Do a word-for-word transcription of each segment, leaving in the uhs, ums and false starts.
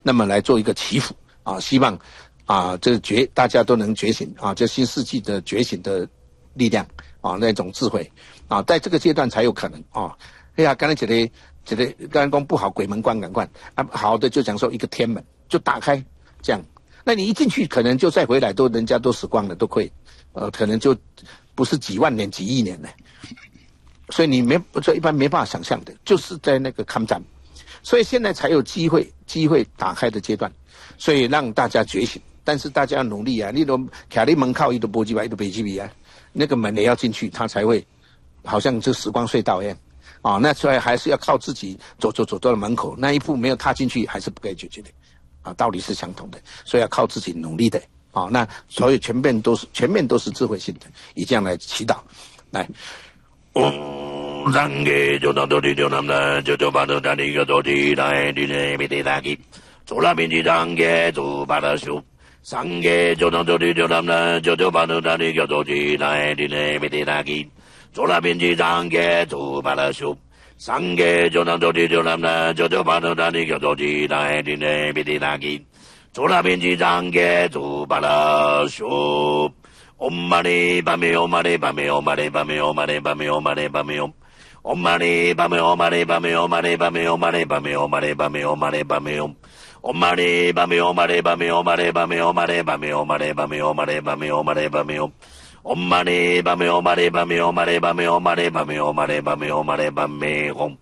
那么来做一个祈福啊，希望啊这觉大家都能觉醒啊，这新世纪的觉醒的力量啊，那种智慧啊，在这个阶段才有可能啊。哎呀，刚才觉得觉得刚刚讲不好，鬼门关赶快啊，好的就讲说一个天门就打开这样，那你一进去可能就再回来都人家都死光了，都会呃可能就不是几万年几亿年了，所以你没这一般没办法想象的，就是在那个抗战，所以现在才有机会机会打开的阶段，所以让大家觉醒，但是大家要努力啊，你都卡在门靠一都波及吧，一都北极比啊，那个门也要进去，它才会好像就时光隧道一样。啊、哦，那所以还是要靠自己走走走到了门口，那一步没有踏进去，还是不可以解决的，啊，道理是相同的，所以要靠自己努力的，啊、哦，那所有全面都是全面都是智慧性的，以这样来祈祷，来。 嗡三给就当多地就那么就就把这大地个多地来地内没得大地，做了边际三给就把它修，三给就当多地就那么就就把这大地个多地来地内没得大地。做了边际三个就把它修，三个就能做的就能了，就就把它那里个做的来的那边的那个，做了边际三个就把它修。Om mani padme Om mani padme Om mani padme Om mani padme Om mani padme Om Om mani padme Om mani padme Om mani padme Om mani padme Om mani padme Om mani padme Om Om mani padme Om mani padme Om mani padme Om mani padme Om mani padme Om mani padme Om mani padme Om Om mani padme Om mani padme Om mani padme Om mani padme Om mani padme Om mani padme Om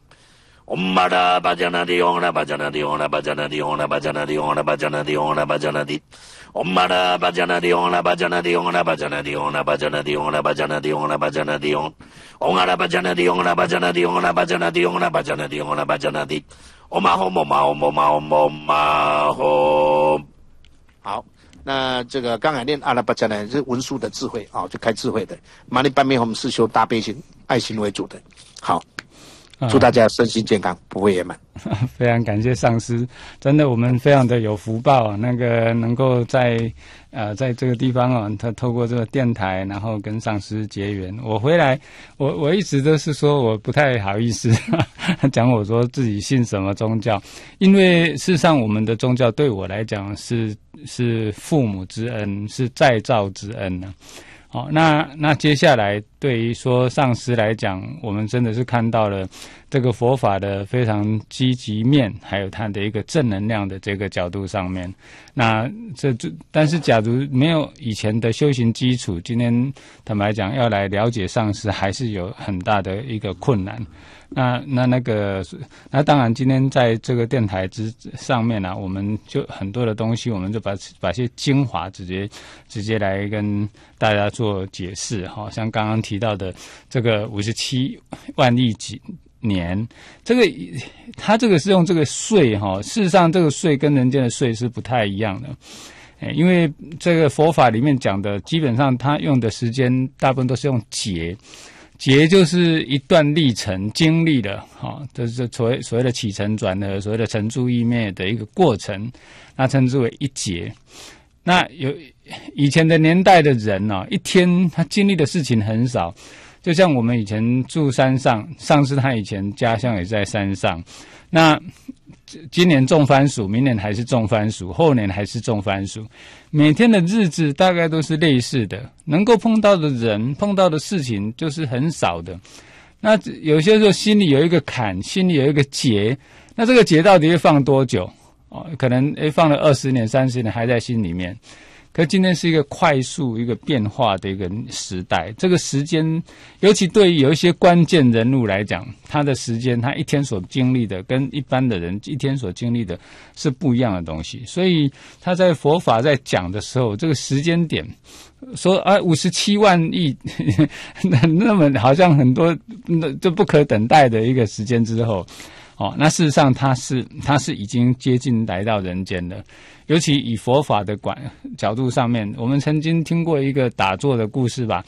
Om mada bajana di Om na bajana di Om na bajana di Om na bajana di Om na bajana di Om na bajana di Om mada bajana di Om na bajana di Om na bajana di Om na bajana di Om na bajana di Om na bajana di Om Om na bajana di Om na bajana di Om na bajana di Om na bajana di Om na bajana di Om ma hom ma hom ma hom ma hom。 好，那这个刚才念阿拉巴加呢是文殊的智慧啊、哦，就开智慧的。玛尼班面我们是修大悲心、爱心为主的。好。祝大家身心健康，不会圆满。 非常感谢上师，真的我们非常的有福报啊！那个能够在呃在这个地方啊，他透过这个电台，然后跟上师结缘。我回来，我我一直都是说我不太好意思讲我说自己信什么宗教，因为事实上我们的宗教对我来讲是是父母之恩，是再造之恩呢、啊。好、哦，那那接下来对于说上师来讲，我们真的是看到了这个佛法的非常积极面，还有它的一个正能量的这个角度上面。那这这，但是假如没有以前的修行基础，今天坦白讲要来了解上师，还是有很大的一个困难。那那那个，那当然，今天在这个电台之上面呢、啊，我们就很多的东西，我们就把把些精华直接直接来跟大家做解释哈。像刚刚提到的这个五十七万亿几年，这个它这个是用这个岁哈，事实上这个岁跟人间的岁是不太一样的。因为这个佛法里面讲的，基本上它用的时间大部分都是用劫。劫就是一段历程经历了，哈，这是所谓所谓的起承转合，所谓的成住意灭的一个过程，那称之为一劫。那有以前的年代的人呢、啊，一天他经历的事情很少，就像我们以前住山上，上师他以前家乡也在山上，那今年种番薯，明年还是种番薯，后年还是种番薯，每天的日子大概都是类似的，能够碰到的人碰到的事情就是很少的。那有些时候心里有一个坎，心里有一个结，那这个结到底会放多久？哦，可能诶放了二十年、三十年还在心里面。可今天是一个快速、一个变化的一个时代，这个时间，尤其对于有一些关键人物来讲，他的时间，他一天所经历的，跟一般的人一天所经历的是不一样的东西。所以他在佛法在讲的时候，这个时间点，说啊五十七万亿，那那么好像很多那就不可等待的一个时间之后。哦，那事实上他是他是已经接近来到人间了，尤其以佛法的管角度上面，我们曾经听过一个打坐的故事吧，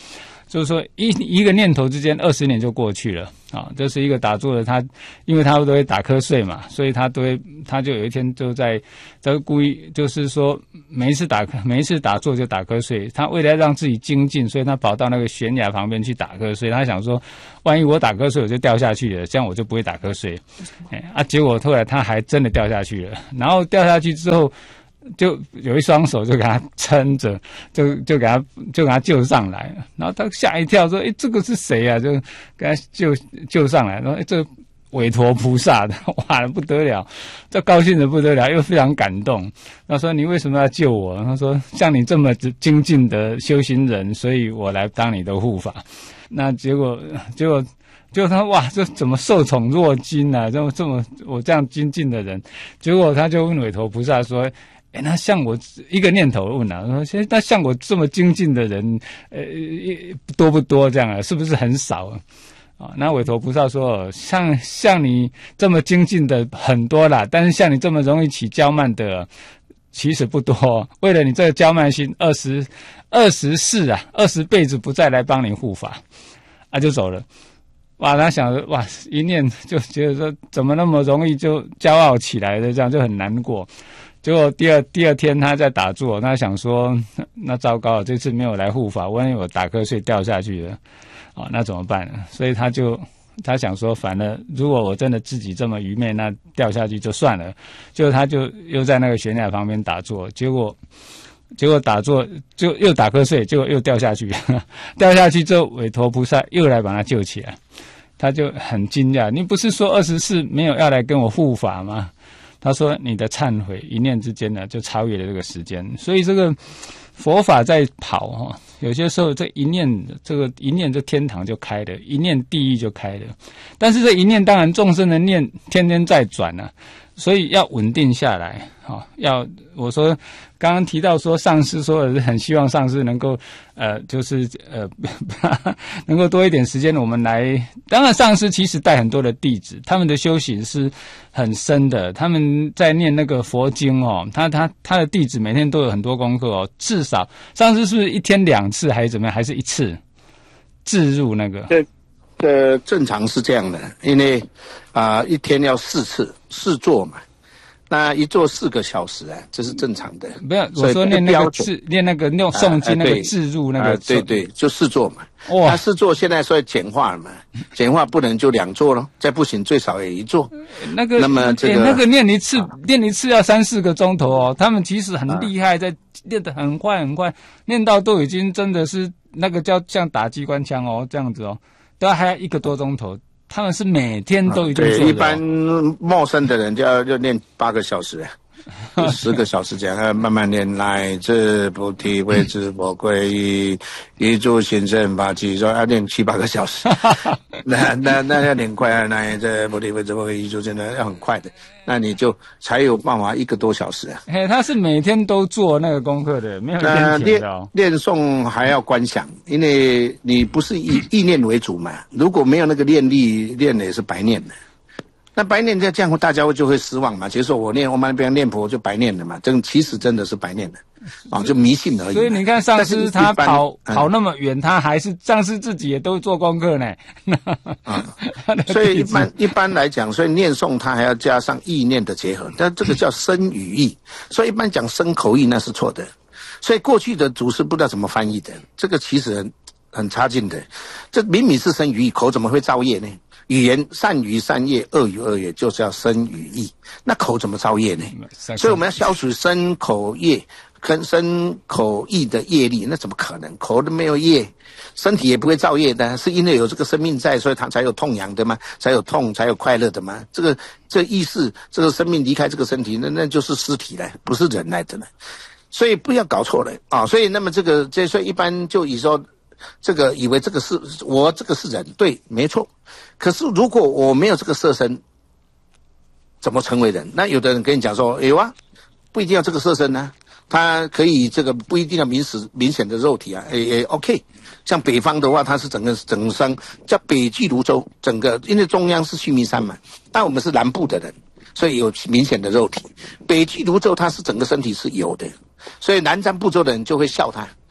就是说一一个念头之间二十年就过去了啊。这是一个打坐的，他因为他都会打瞌睡嘛，所以他都会他就有一天就在他故意就是说每一次打每一次打坐就打瞌睡，他为了让自己精进，所以他跑到那个悬崖旁边去打瞌睡。他想说，万一我打瞌睡我就掉下去了，这样我就不会打瞌睡。哎啊，结果后来他还真的掉下去了，然后掉下去之后。就有一双手就给他撑着，就就给他就给他救上来了。然后他吓一跳，说：“哎，这个是谁啊？”就给他救救上来。然后，哎，这韦陀菩萨的，哇，不得了，这高兴的不得了，又非常感动。他说：“你为什么要救我？”他说：“像你这么精进的修行人，所以我来当你的护法。”那结果，结果。就他哇，这怎么受宠若惊啊？这么这么我这样精进的人，结果他就问韦陀菩萨说：“哎，那像我一个念头问啊，说现在那像我这么精进的人，呃，多不多？这样啊，是不是很少啊？”啊，那韦陀菩萨说：“像像你这么精进的很多啦，但是像你这么容易起骄慢的，其实不多。为了你这个骄慢心，二十二十世啊，二十辈子不再来帮你护法，啊，就走了。”哇，他想着哇，一念就觉得说怎么那么容易就骄傲起来的，这样就很难过。结果第二第二天他在打坐，他想说那糟糕了，这次没有来护法，万一我打瞌睡掉下去了，啊，那怎么办呢？所以他就他想说，反正如果我真的自己这么愚昧，那掉下去就算了。结果他就又在那个悬崖旁边打坐，结果。结果打坐就又打瞌睡，结果又掉下去，掉下去之后，韦陀菩萨又来把他救起来，他就很惊讶：“你不是说二十四没有要来跟我护法吗？”他说：“你的忏悔一念之间呢，就超越了这个时间。所以这个佛法在跑哈，有些时候这一念，这个一念，这天堂就开了，一念地狱就开了。但是这一念，当然众生的念天天在转啊。”所以要稳定下来，哈，要我说刚刚提到说上师说的是很希望上师能够呃，就是呃，能够多一点时间我们来。当然，上师其实带很多的弟子，他们的修行是很深的，他们在念那个佛经哦，他他他的弟子每天都有很多功课哦，至少上师是不是一天两次还是怎么样，还是一次置入那个？ 对。呃，正常是这样的，因为啊、呃，一天要四次四坐嘛，那一坐四个小时啊，这是正常的。 不要我说念那个字，念那个念诵经那个置入那个、 啊，对对，就四坐嘛。 哇， 那四坐现在说简化了嘛，简化不能就两坐咯，再不行最少也一坐。 那个， 那么这个、 欸、那个念一次、啊、念一次要三四个钟头哦，他们其实很厉害，在念得很快很快，念到都已经真的是那个叫像打机关枪哦，这样子哦。都还要一个多钟头，他们是每天都一定做的、哦。 对，一般陌生的人就要就练八个小时，十个小时这样，慢慢练。乃至菩提为之佛归依，一诸行深法起，说要练七八个小时。那那那要练快啊！乃至菩提为之佛归依，一诸真的要很快的，那你就才有办法一个多小时啊。 嘿，他是每天都做那个功课的，没有一天停的哦。 练诵还要观想，因为你不是以意念为主嘛。如果没有那个念力，练的也是白念的。那白念这样，大家就会失望嘛。其实我念我们那边念佛就白念的嘛，真其实真的是白念的，啊，就迷信而已。 所以你看上师他跑跑那么远，他还是上师自己也都做功课呢。 啊，所以一般一般来讲，所以念诵它还要加上意念的结合，但这个叫身语意。所以一般讲身口意那是错的。所以过去的祖师不知道怎么翻译的，这个其实很很差劲的。这明明是身语意，口怎么会造业呢？语言善语善业，恶语恶业，就是要身语意。那口怎么造业呢？所以我们要消除身口业跟身口意的业力，那怎么可能？口都没有业，身体也不会造业的，是因为有这个生命在，所以它才有痛痒的嘛，才有痛，才有快乐的嘛。这个这意识，这个生命离开这个身体，那那就是尸体了，不是人来的了。所以不要搞错了啊！所以那么这个这所以一般就以说。这个以为这个是我这个是人，对，没错。可是如果我没有这个色身，怎么成为人？那有的人跟你讲说，有啊，不一定要这个色身啊，他可以这个不一定要明实明显的肉体啊，诶诶 ，OK。像北方的话，它是整个整个山叫北俱泸州，整个因为中央是须弥山嘛，但我们是南部的人，所以有明显的肉体。北俱泸州它是整个身体是有的，所以南瞻部洲的人就会笑他。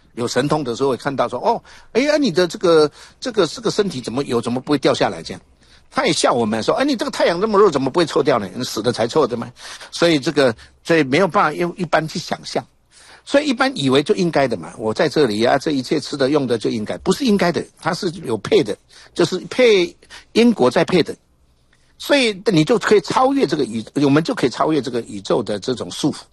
有神通的时候会看到说，哦，哎呀，你的这个这个这个身体怎么有，怎么不会掉下来这样？他也笑我们说，哎，你这个太阳这么热，怎么不会臭掉呢？你死的才臭的嘛。所以这个，所以没有办法用一般去想象，所以一般以为就应该的嘛。我在这里啊，这一切吃的用的就应该，不是应该的，它是有配的，就是配因果在配的。所以你就可以超越这个宇，我们就可以超越这个宇宙的这种束缚。